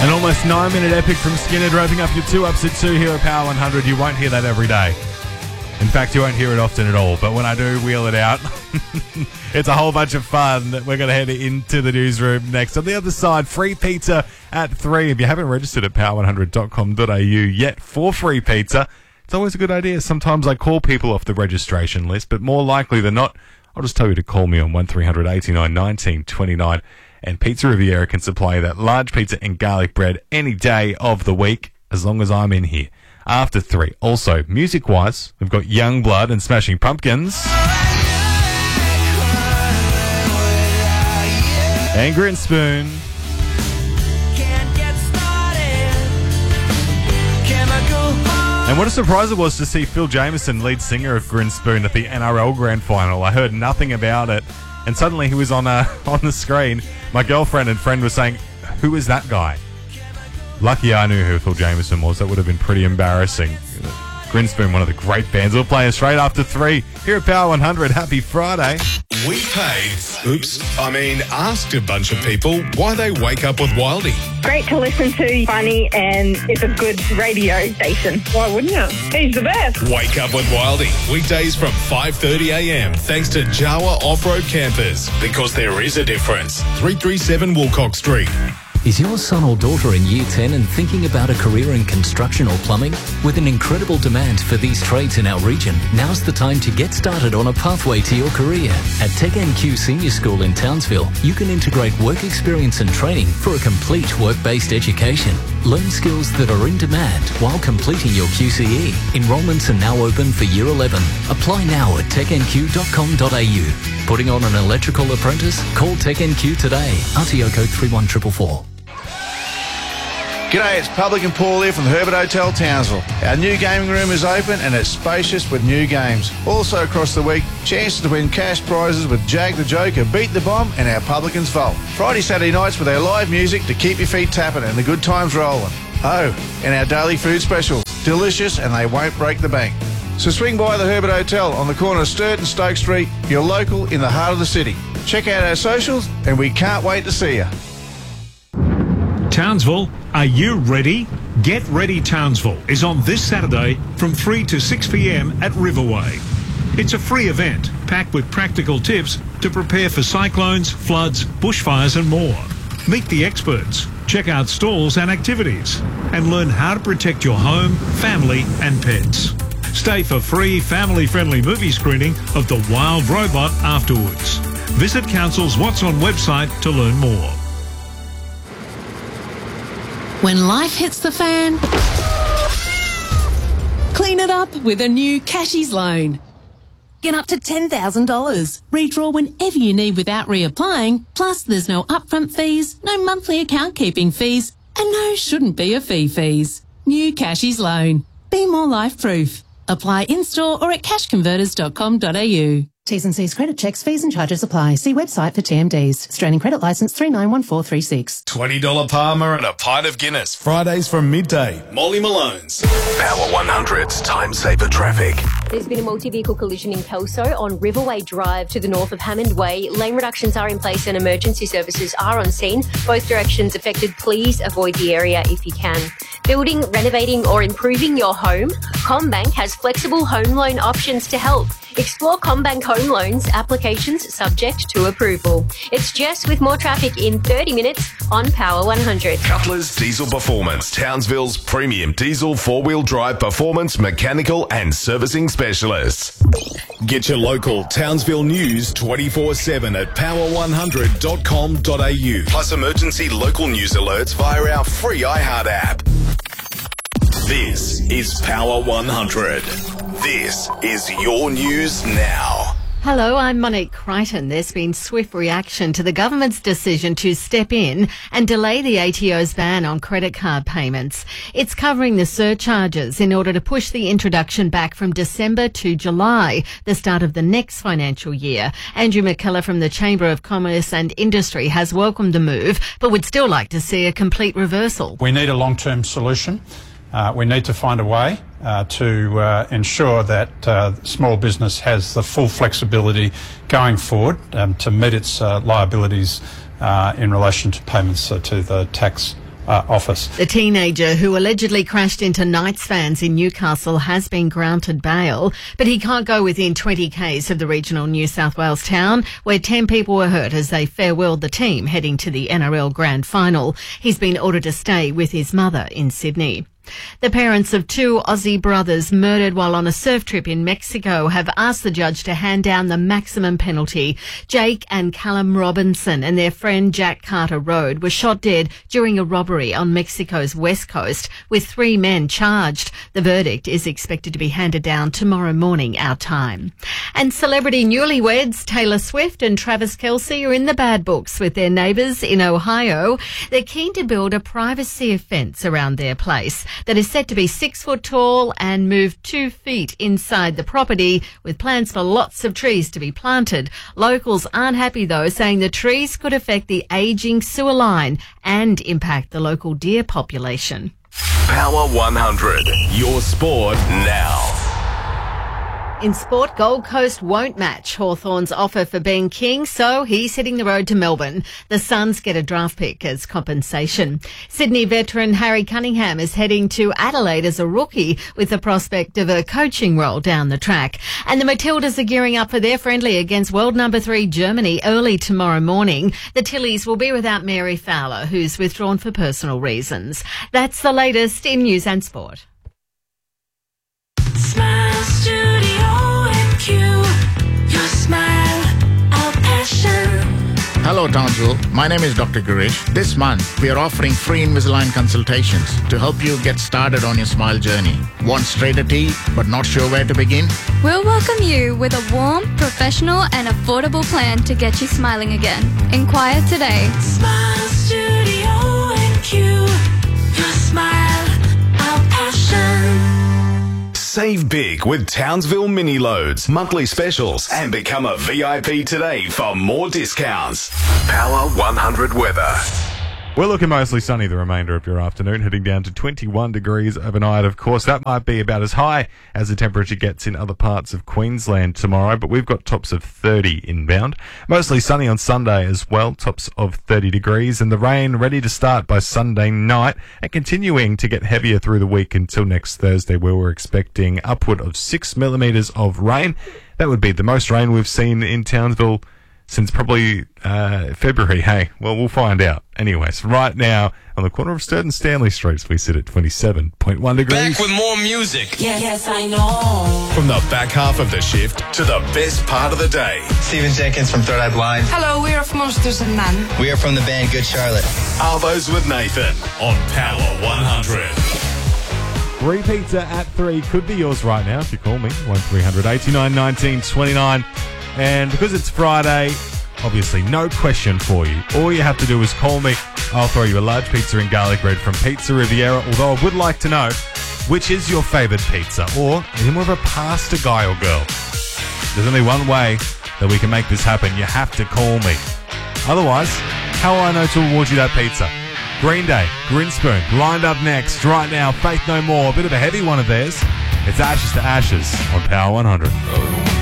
An almost 9-minute epic from Skinner, wrapping up your 2 ups at 2 here at Power 100. You won't hear that every day. In fact, you won't hear it often at all. But when I do wheel it out, it's a whole bunch of fun. We're going to head into the newsroom next. On the other side, free pizza at 3. If you haven't registered at power100.com.au yet for free pizza, it's always a good idea. Sometimes I call people off the registration list, but more likely than not, I'll just tell you to call me on 1300 89 19 29. And Pizza Riviera can supply you that large pizza and garlic bread any day of the week, as long as I'm in here. After 3. Also, music-wise, we've got Youngblood and Smashing Pumpkins. And Grinspoon. And what a surprise it was to see Phil Jameson, lead singer of Grinspoon, at the NRL Grand Final. I heard nothing about it, and suddenly he was on the screen. My girlfriend and friend were saying, "Who is that guy?" Lucky I knew who Phil Jameson was. That would have been pretty embarrassing. Grinspoon, one of the great bands. We'll play us straight after 3 here at Power 100. Happy Friday. We asked a bunch of people why they wake up with Wildy. Great to listen to, funny, and it's a good radio station. Why wouldn't you? He's the best. Wake up with Wildy. Weekdays from 5:30 a.m. thanks to Jawa Off-Road Campers. Because there is a difference. 337 Wilcox Street. Is your son or daughter in Year 10 and thinking about a career in construction or plumbing? With an incredible demand for these trades in our region, now's the time to get started on a pathway to your career. At TechNQ Senior School in Townsville, you can integrate work experience and training for a complete work-based education. Learn skills that are in demand while completing your QCE. Enrolments are now open for Year 11. Apply now at technq.com.au. Putting on an electrical apprentice? Call TechNQ today. RTO code 31444. G'day, it's Public and Paul here from the Herbert Hotel Townsville. Our new gaming room is open and it's spacious with new games. Also across the week, chances to win cash prizes with Jag the Joker, Beat the Bomb and our Publicans Vault. Friday, Saturday nights with our live music to keep your feet tapping and the good times rolling. Oh, and our daily food specials. Delicious and they won't break the bank. So swing by the Herbert Hotel on the corner of Sturt and Stoke Street, your local in the heart of the city. Check out our socials and we can't wait to see you. Townsville, are you ready? Get Ready Townsville is on this Saturday from 3 to 6 p.m. at Riverway. It's a free event packed with practical tips to prepare for cyclones, floods, bushfires and more. Meet the experts, check out stalls and activities, and learn how to protect your home, family and pets. Stay for free family-friendly movie screening of The Wild Robot afterwards. Visit Council's What's On website to learn more. When life hits the fan, clean it up with a new Cashies loan. Get up to $10,000. Redraw whenever you need without reapplying. Plus, there's no upfront fees, no monthly account keeping fees, and no shouldn't be a fee fees. New Cashies loan. Be more life-proof. Apply in-store or at cashconverters.com.au. T's and C's credit checks, fees and charges apply. See website for TMDs. Australian Credit Licence 391436. $20 Palmer and a pint of Guinness. Fridays from midday. Molly Malone's. Power 100's Time Saver Traffic. There's been a multi-vehicle collision in Kelso on Riverway Drive to the north of Hammond Way. Lane reductions are in place and emergency services are on scene. Both directions affected. Please avoid the area if you can. Building, renovating or improving your home? CommBank has flexible home loan options to help. Explore CommBank Home Loans applications subject to approval. It's Jess with more traffic in 30 minutes on Power 100. Cutler's Diesel Performance, Townsville's premium diesel four-wheel drive performance, mechanical and servicing specialists. Get your local Townsville news 24/7 at power100.com.au. Plus emergency local news alerts via our free iHeart app. This is Power 100. This is your news now. Hello, I'm Monique Crichton. There's been swift reaction to the government's decision to step in and delay the ATO's ban on credit card payments. It's covering the surcharges in order to push the introduction back from December to July, the start of the next financial year. Andrew McKellar from the Chamber of Commerce and Industry has welcomed the move, but would still like to see a complete reversal. We need a long-term solution. We need to find a way to ensure that small business has the full flexibility going forward to meet its liabilities in relation to payments to the tax office. The teenager who allegedly crashed into Knights fans in Newcastle has been granted bail, but he can't go within 20 k's of the regional New South Wales town where 10 people were hurt as they farewelled the team heading to the NRL Grand Final. He's been ordered to stay with his mother in Sydney. The parents of 2 Aussie brothers murdered while on a surf trip in Mexico have asked the judge to hand down the maximum penalty. Jake and Callum Robinson and their friend Jack Carter Road were shot dead during a robbery on Mexico's west coast, with 3 men charged. The verdict is expected to be handed down tomorrow morning our time. And celebrity newlyweds Taylor Swift and Travis Kelce are in the bad books with their neighbours in Ohio. They're keen to build a privacy fence around their place that is set to be 6 foot tall and move 2 feet inside the property, with plans for lots of trees to be planted. Locals aren't happy though, saying the trees could affect the ageing sewer line and impact the local deer population. Power 100. Your sport now. In sport, Gold Coast won't match Hawthorn's offer for Ben King, so he's hitting the road to Melbourne. The Suns get a draft pick as compensation. Sydney veteran Harry Cunningham is heading to Adelaide as a rookie with the prospect of a coaching role down the track. And the Matildas are gearing up for their friendly against world number 3 Germany early tomorrow morning. The Tillies will be without Mary Fowler, who's withdrawn for personal reasons. That's the latest in news and sport. Smile Studio and Q. Your smile, our passion. Hello Townsville, my name is Dr. Girish. This month, we are offering free Invisalign consultations to help you get started on your smile journey. Want straighter teeth, but not sure where to begin? We'll welcome you with a warm, professional and affordable plan to get you smiling again. Inquire today. Smile Studio and Q. Your smile, our passion. Save big with Townsville Mini Loads, monthly specials, and become a VIP today for more discounts. Power 100 weather. We're looking mostly sunny the remainder of your afternoon, heading down to 21 degrees overnight. Of course, that might be about as high as the temperature gets in other parts of Queensland tomorrow, but we've got tops of 30 inbound. Mostly sunny on Sunday as well, tops of 30 degrees, and the rain ready to start by Sunday night and continuing to get heavier through the week until next Thursday, where we're expecting upward of 6 millimetres of rain. That would be the most rain we've seen in Townsville since probably February. Hey, well, we'll find out. Anyways, right now, on the corner of Sturt and Stanley Streets, we sit at 27.1 degrees. Back with more music. Yes, I know. From the back half of the shift to the best part of the day. Stephen Jenkins from Third Eye Blind. Hello, we are from Monsters and Men. We are from the band Good Charlotte. Arvos with Nathan on Power 100. Free pizza at 3 could be yours right now if you call me, 1300 89 19 29. And because it's Friday, obviously no question for you. All you have to do is call me. I'll throw you a large pizza and garlic bread from Pizza Riviera, although I would like to know, which is your favourite pizza? Or are you more of a pasta guy or girl? There's only one way that we can make this happen. You have to call me. Otherwise, how will I know to award you that pizza? Green Day, Grinspoon, lined up next. Right now, Faith No More, a bit of a heavy one of theirs. It's Ashes to Ashes on Power 100.